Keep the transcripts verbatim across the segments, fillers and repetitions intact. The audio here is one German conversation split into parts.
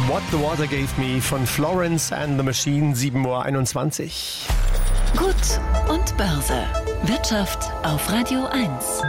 What the Water Gave Me von Florence and the Machine, sieben Uhr einundzwanzig. Gut und Börse. Wirtschaft auf Radio eins.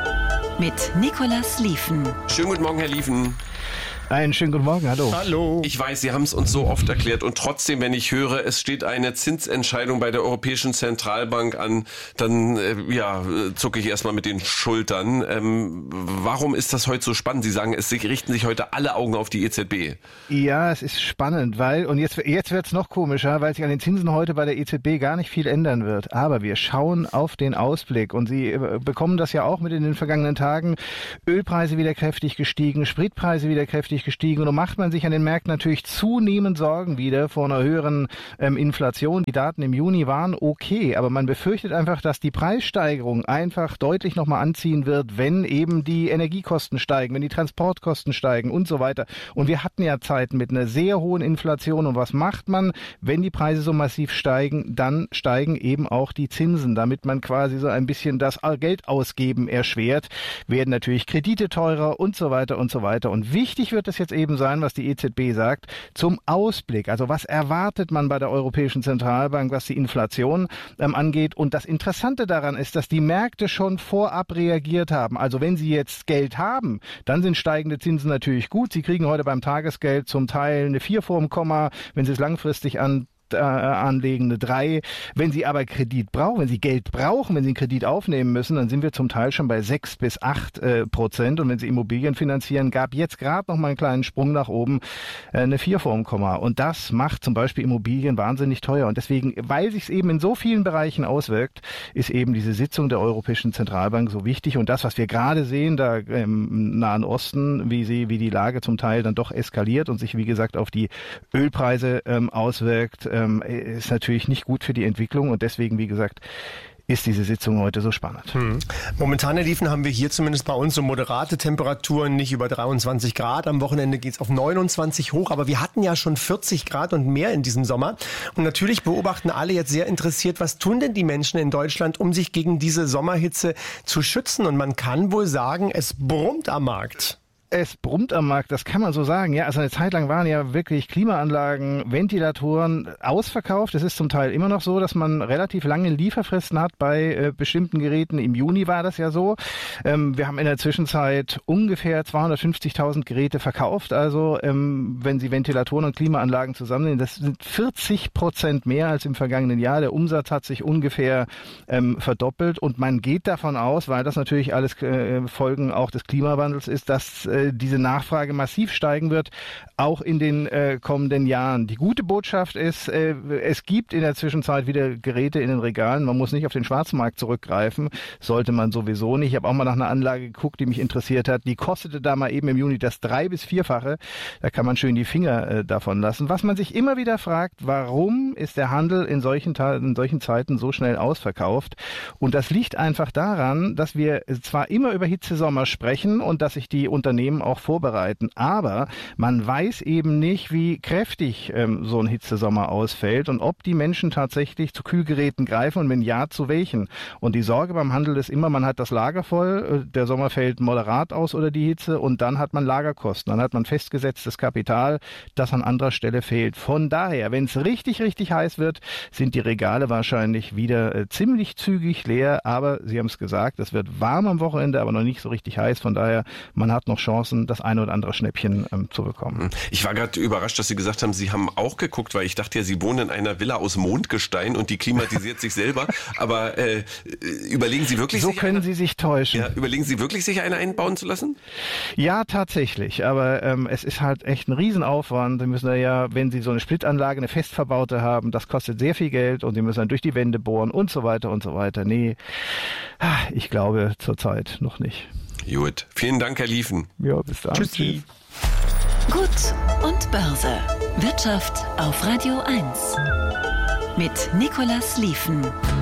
Mit Nicolas Lieven. Schönen guten Morgen, Herr Lieven. Einen schönen guten Morgen, hallo. Hallo. Ich weiß, Sie haben es uns so oft erklärt und trotzdem, wenn ich höre, es steht eine Zinsentscheidung bei der Europäischen Zentralbank an, dann äh, ja, zucke ich erstmal mit den Schultern. Ähm, warum ist das heute so spannend? Sie sagen, es richten sich heute alle Augen auf die E Z B. Ja, es ist spannend, weil, und jetzt, jetzt wird es noch komischer, weil sich an den Zinsen heute bei der E Z B gar nicht viel ändern wird. Aber wir schauen auf den Ausblick und Sie äh, bekommen das ja auch mit in den vergangenen Tagen. Ölpreise wieder kräftig gestiegen, Spritpreise wieder kräftig gestiegen und da macht man sich an den Märkten natürlich zunehmend Sorgen wieder vor einer höheren ähm, Inflation. Die Daten im Juni waren okay, aber man befürchtet einfach, dass die Preissteigerung einfach deutlich nochmal anziehen wird, wenn eben die Energiekosten steigen, wenn die Transportkosten steigen und so weiter. Und wir hatten ja Zeiten mit einer sehr hohen Inflation und was macht man, wenn die Preise so massiv steigen? Dann steigen eben auch die Zinsen, damit man quasi so ein bisschen das Geldausgeben erschwert, werden natürlich Kredite teurer und so weiter und so weiter. Und wichtig wird es jetzt eben sein, was die E Z B sagt, zum Ausblick. Also was erwartet man bei der Europäischen Zentralbank, was die Inflation ähm, angeht? Und das Interessante daran ist, dass die Märkte schon vorab reagiert haben. Also wenn sie jetzt Geld haben, dann sind steigende Zinsen natürlich gut. Sie kriegen heute beim Tagesgeld zum Teil eine vier vorm Komma, wenn sie es langfristig an Äh, anlegen, eine drei. Wenn Sie aber Kredit brauchen, wenn Sie Geld brauchen, wenn Sie einen Kredit aufnehmen müssen, dann sind wir zum Teil schon bei sechs bis acht äh, Prozent. Und wenn Sie Immobilien finanzieren, gab jetzt gerade noch mal einen kleinen Sprung nach oben, äh, eine vier vorm Komma. Und das macht zum Beispiel Immobilien wahnsinnig teuer. Und deswegen, weil sich es eben in so vielen Bereichen auswirkt, ist eben diese Sitzung der Europäischen Zentralbank so wichtig. Und das, was wir gerade sehen, da im Nahen Osten, wie sie, wie die Lage zum Teil dann doch eskaliert und sich, wie gesagt, auf die Ölpreise ähm, auswirkt, ist natürlich nicht gut für die Entwicklung und deswegen, wie gesagt, ist diese Sitzung heute so spannend. Hm. Momentan, Herr Lieven, haben wir hier zumindest bei uns so moderate Temperaturen, nicht über dreiundzwanzig Grad. Am Wochenende geht's auf neunundzwanzig hoch, aber wir hatten ja schon vierzig Grad und mehr in diesem Sommer. Und natürlich beobachten alle jetzt sehr interessiert, was tun denn die Menschen in Deutschland, um sich gegen diese Sommerhitze zu schützen? Und man kann wohl sagen, es brummt am Markt. Es brummt am Markt, das kann man so sagen. Ja, also eine Zeit lang waren ja wirklich Klimaanlagen, Ventilatoren ausverkauft. Es ist zum Teil immer noch so, dass man relativ lange Lieferfristen hat bei äh, bestimmten Geräten. Im Juni war das ja so. Ähm, wir haben in der Zwischenzeit ungefähr zweihundertfünfzigtausend Geräte verkauft. Also ähm, wenn Sie Ventilatoren und Klimaanlagen zusammennehmen, das sind vierzig Prozent mehr als im vergangenen Jahr. Der Umsatz hat sich ungefähr ähm, verdoppelt und man geht davon aus, weil das natürlich alles äh, Folgen auch des Klimawandels ist, dass äh, diese Nachfrage massiv steigen wird, auch in den äh, kommenden Jahren. Die gute Botschaft ist, äh, es gibt in der Zwischenzeit wieder Geräte in den Regalen. Man muss nicht auf den Schwarzmarkt zurückgreifen, sollte man sowieso nicht. Ich habe auch mal nach einer Anlage geguckt, die mich interessiert hat. Die kostete da mal eben im Juni das drei- bis vierfache. Da kann man schön die Finger äh, davon lassen. Was man sich immer wieder fragt, warum ist der Handel in solchen, in solchen Zeiten so schnell ausverkauft? Und das liegt einfach daran, dass wir zwar immer über Hitzesommer sprechen und dass sich die Unternehmen auch vorbereiten. Aber man weiß eben nicht, wie kräftig ähm, so ein Hitzesommer ausfällt und ob die Menschen tatsächlich zu Kühlgeräten greifen und wenn ja, zu welchen. Und die Sorge beim Handel ist immer, man hat das Lager voll, der Sommer fällt moderat aus oder die Hitze und dann hat man Lagerkosten. Dann hat man festgesetztes Kapital, das an anderer Stelle fehlt. Von daher, wenn es richtig, richtig heiß wird, sind die Regale wahrscheinlich wieder äh, ziemlich zügig leer. Aber Sie haben es gesagt, es wird warm am Wochenende, aber noch nicht so richtig heiß. Von daher, man hat noch Chancen, das eine oder andere Schnäppchen ähm, zu bekommen. Ich war gerade überrascht, dass Sie gesagt haben, Sie haben auch geguckt, weil ich dachte ja, Sie wohnen in einer Villa aus Mondgestein und die klimatisiert sich selber. Aber äh, überlegen Sie wirklich, so sich können eine, Sie sich täuschen. Ja, überlegen Sie wirklich, sich eine einbauen zu lassen? Ja, tatsächlich. Aber ähm, es ist halt echt ein Riesenaufwand. Sie müssen ja, wenn Sie so eine Splitanlage, eine fest verbaute haben, das kostet sehr viel Geld und Sie müssen dann durch die Wände bohren und so weiter und so weiter. Nee, ich glaube zurzeit noch nicht. Gut. Vielen Dank, Herr Lieven. Ja, bis dann. Tschüssi. Gut und Börse. Wirtschaft auf Radio eins. Mit Nicolas Lieven.